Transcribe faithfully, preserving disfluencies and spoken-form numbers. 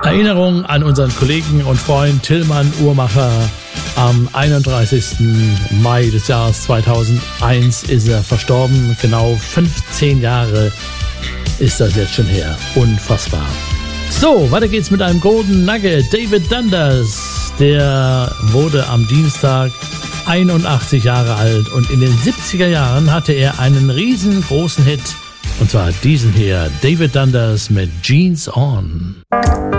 Erinnerung an unseren Kollegen und Freund Tillmann Uhrmacher. Am einunddreißigsten Mai des Jahres zweitausendeins ist er verstorben. Genau fünfzehn Jahre ist das jetzt schon her. Unfassbar. So, weiter geht's mit einem Golden Nugget. David Dundas, der wurde am Dienstag einundachtzig Jahre alt und in den siebziger Jahren hatte er einen riesengroßen Hit. Und zwar diesen hier, David Dundas mit Jeans On.